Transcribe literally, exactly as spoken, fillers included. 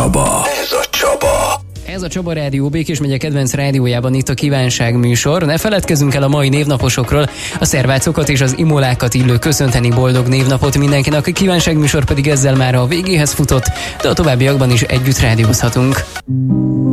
Csaba. Ez a Csaba. Ez a Csaba Rádió, Békés megye kedvenc rádiójában itt a Kívánság műsor. Ne feledkezzünk el a mai névnaposokról, a szervácokat és az imolákat illő köszönteni boldog névnapot mindenkinek. A Kívánság műsor pedig ezzel már a végéhez futott, de a továbbiakban is együtt rádiózhatunk.